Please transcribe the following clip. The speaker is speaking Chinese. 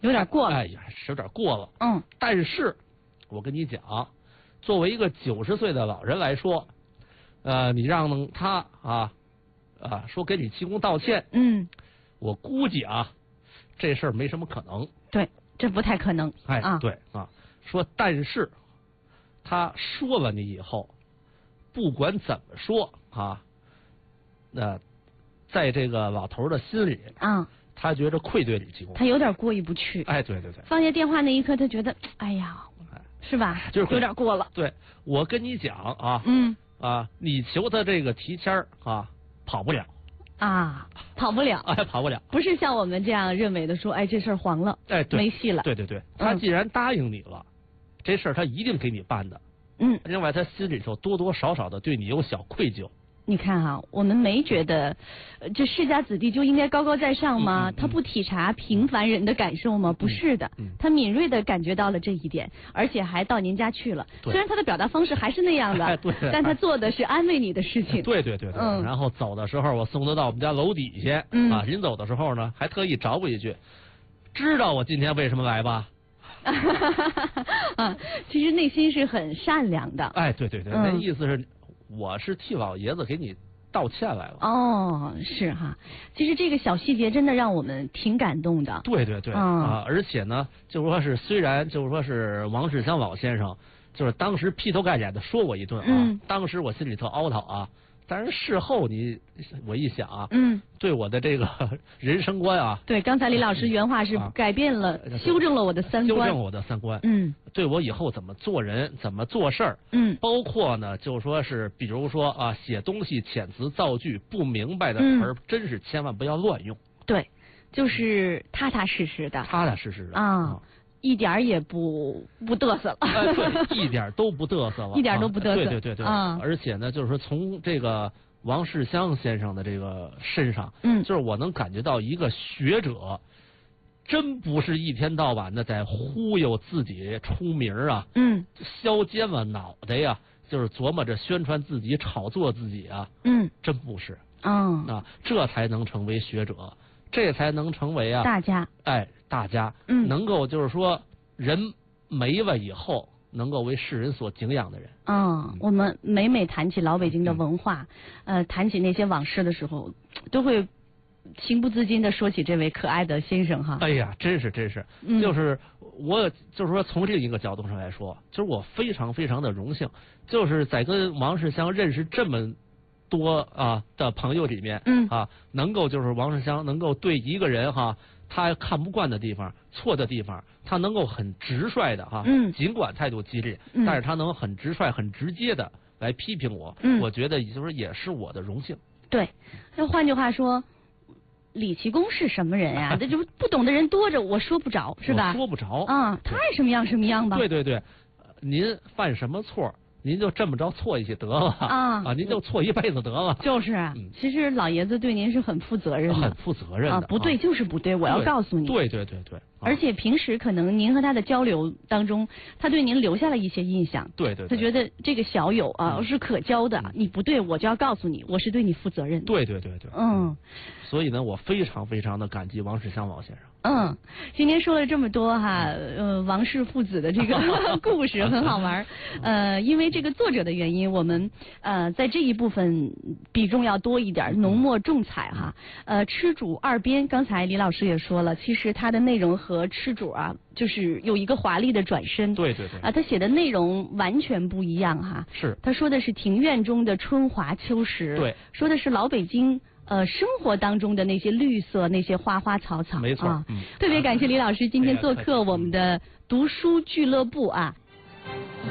有点过了。 哎呀，是有点过了。 嗯。 但是，我跟你讲，作为一个90岁的老人来说，你让他说给你鞠躬道歉，我估计这事儿没什么可能。 对，这不太可能。 哎，对说但是他说了你以后，不管怎么说在这个老头的心里他觉着愧对李继光， 他有点过意不去。 哎，对对对， 放下电话那一刻，他觉得哎呀，是吧？ 就是有点过了。 对，我跟你讲你求他这个提签跑不了跑不了， 跑不了， 不是像我们这样认为的说，这事儿黄了， 对， 没戏了。 对对对，他既然答应你了，这事儿他一定给你办的。另外他心里头多多少少的对你有小愧疚。 你看我们没觉得这世家子弟就应该高高在上吗？他不体察平凡人的感受吗？不是的，他敏锐的感觉到了这一点，而且还到您家去了。虽然他的表达方式还是那样的，但他做的是安慰你的事情。 对对对对。然后走的时候，我送他到我们家楼底下临走的时候呢，还特意找我一句：“知道我今天为什么来吧？” 其实内心是很善良的。 哎，对对对，那意思是。我是替老爷子给你道歉来了。 是其实这个小细节真的让我们挺感动的。 对对对而且呢，就是说是虽然就是说是王世襄老先生，就是当时劈头盖脸的说我一顿当时我心里特凹讨但是事后我一想对我的这个人生观对，刚才李老师原话是改变了，修正了我的三观， 修正我的三观。对我以后怎么做人，怎么做事儿，包括呢，就说是比如说写东西遣词造句不明白的词儿，真是千万不要乱用。 对，就是踏踏实实的，一点儿也不嘚瑟了。 对，一点都不嘚瑟了， 一点都不嘚瑟。 对对对对而且呢，就是说从这个王世襄先生的这个身上，就是我能感觉到一个学者，真不是一天到晚的在忽悠自己出名削尖了脑袋呀，就是琢磨着宣传自己、炒作自己真不是这才能成为学者，这才能成为大家。大家能够就是说人没了以后能够为世人所敬仰的人。 我们每谈起老北京的文化，谈起那些往事的时候，都会情不自禁的说起这位可爱的先生哎呀，真是，就是我就是说从这一个角度上来说，就是我非常非常的荣幸，就是在跟王世襄认识这么多的朋友里面，能够就是王世襄能够对一个人他看不惯的地方、错的地方，他能够很直率的尽管态度激烈，但是他能很直率、很直接的来批评我，我觉得就是也是我的荣幸。 对，那换句话说，李奇公是什么人呀？这就不懂的人多着，我说不着，是吧？ 我说不着他爱什么样什么样吧。 对对对，您犯什么错？您就这么着错一起得了您就错一辈子得了。 就是，其实老爷子对您是很负责任的， 很负责任的不对就是不对，我要告诉你。 对对对对。 而且平时可能您和他的交流当中，他对您留下了一些印象。 对对。 他觉得这个小友是可交的，你不对我就要告诉你，我是对你负责任的。 对对对对。所以呢，我非常非常的感激王世襄老先生。 今天说了这么多王氏父子的这个故事很好玩。因为这个作者的原因，我们在这一部分比重要多一点，浓墨重彩吃主二编，刚才李老师也说了，其实它的内容和吃主就是有一个华丽的转身。 对对对。 他写的内容完全不一样是。 他说的是庭院中的春华秋实。 对。 说的是老北京生活当中的那些绿色，那些花花草草。 没错。 特别感谢李老师今天做客我们的读书俱乐部